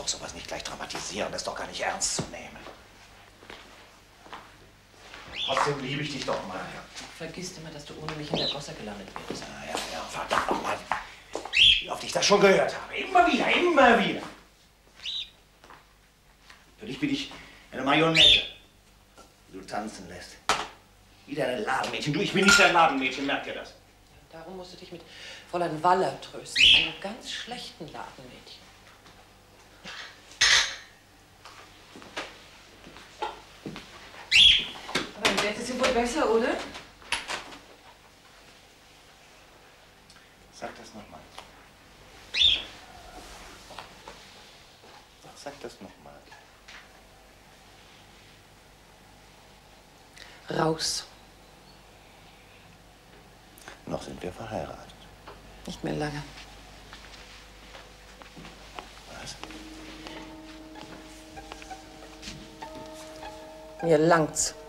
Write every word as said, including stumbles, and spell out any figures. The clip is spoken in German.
doch sowas nicht gleich dramatisieren. Das ist doch gar nicht ernst zu nehmen. Trotzdem liebe ich dich doch mal. Vergiss immer, dass du ohne mich in der Gosse gelandet wirst. Ja, ja, ja, verdammt nochmal. Wie oft ich das schon gehört habe. Immer wieder, immer wieder. Für dich bin ich eine Marionette, die du tanzen lässt. Wie deine Ladenmädchen. Du, ich bin nicht dein Ladenmädchen, merkt ihr das? Darum musst du dich mit Fräulein Waller trösten, einem ganz schlechten Ladenmädchen. Aber im Bett ist sie wohl besser, oder? Sag das nochmal. Sag das nochmal. Raus. Noch sind wir verheiratet. Nicht mehr lange. Was? Mir langt's.